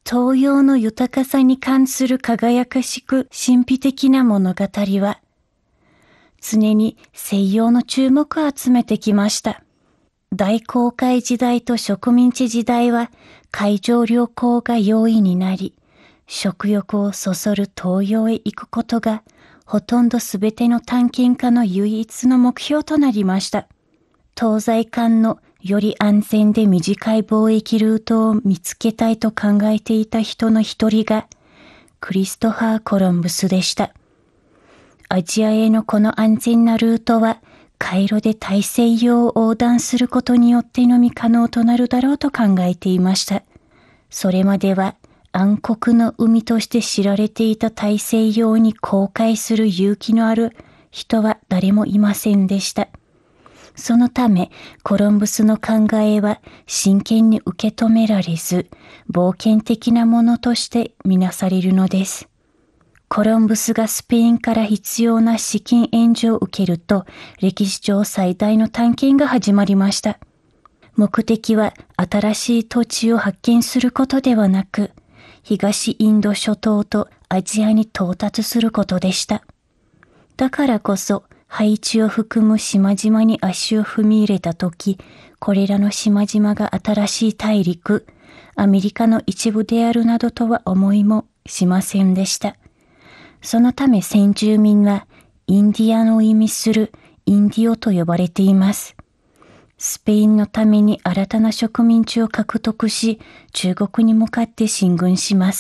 東洋の豊かさに関する輝かしく神秘的な物語は、常に西洋の注目を集めてきました。大航海時代と植民地時代は海上旅行が容易になり、食欲をそそる東洋へ行くことがほとんどすべての探検家の唯一の目標となりました。東西間のより安全で短い貿易ルートを見つけたいと考えていた人の一人がクリストファー・コロンブスでした。アジアへのこの安全なルートは海路で大西洋を横断することによってのみ可能となるだろうと考えていました。それまでは暗黒の海として知られていた大西洋に航海する勇気のある人は誰もいませんでした。そのためコロンブスの考えは真剣に受け止められず、冒険的なものとしてみなされるのです。コロンブスがスペインから必要な資金援助を受けると、歴史上最大の探検が始まりました。目的は新しい土地を発見することではなく、東インド諸島とアジアに到達することでした。だからこそ、ハイチを含む島々に足を踏み入れたとき、これらの島々が新しい大陸、アメリカの一部であるなどとは思いもしませんでした。そのため先住民はインディアンを意味するインディオと呼ばれています。スペインのために新たな植民地を獲得し、中国に向かって進軍します。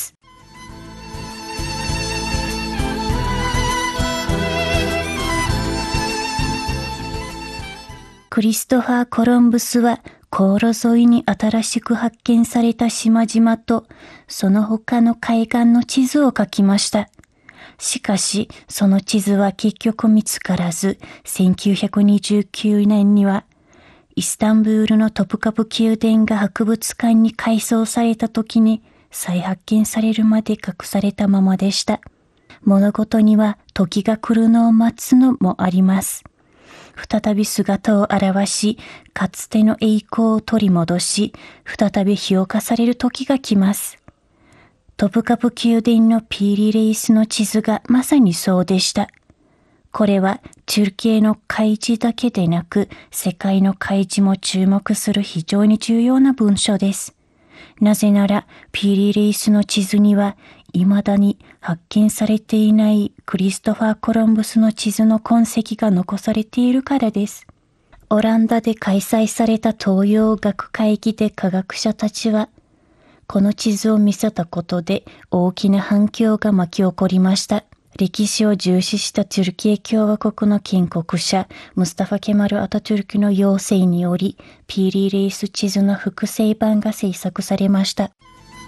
クリストファー・コロンブスは航路沿いに新しく発見された島々とその他の海岸の地図を書きました。しかし、その地図は結局見つからず、1929年にはイスタンブールのトプカプ宮殿が博物館に改装された時に再発見されるまで隠されたままでした。物事には時が来るのを待つのもあります。再び姿を現し、かつての栄光を取り戻し、再び評価される時が来ます。トプカプ宮殿のピーリレイスの地図がまさにそうでした。これはチュルキエの開示だけでなく、世界の開示も注目する非常に重要な文書です。なぜなら、ピーリレイスの地図には、未だに発見されていないクリストファー・コロンブスの地図の痕跡が残されているからです。オランダで開催された東洋学会議で科学者たちは、この地図を見せたことで大きな反響が巻き起こりました。歴史を重視したトゥルキエ共和国の建国者、ムスタファ・ケマル・アタトゥルクの要請により、ピーリレイス地図の複製版が制作されました。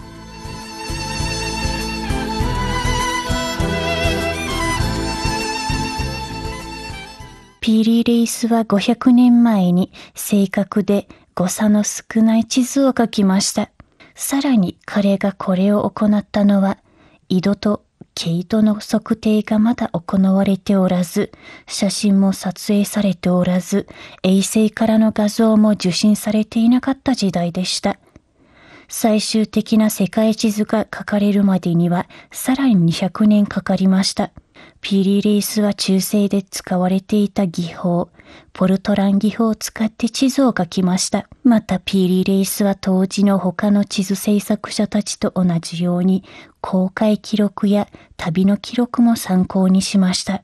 ピーリレイスは500年前に正確で誤差の少ない地図を書きました。さらに彼がこれを行ったのは、緯度と経度の測定がまだ行われておらず、写真も撮影されておらず、衛星からの画像も受信されていなかった時代でした。最終的な世界地図が書かれるまでには、さらに200年かかりました。ピーリレイスは中世で使われていた技法、ポルトラン技法を使って地図を書きました。またピーリレイスは当時の他の地図制作者たちと同じように、航海記録や旅の記録も参考にしました。